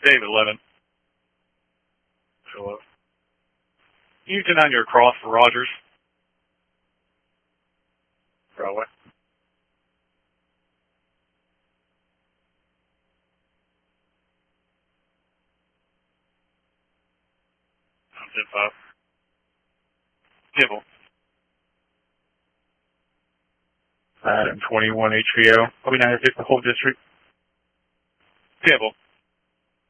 David 11. Hello. You turn on your cross for Rogers. Broadway. I'm 10-5. Kibble. 21 HVO. I'll be 9 the whole district. Kibble.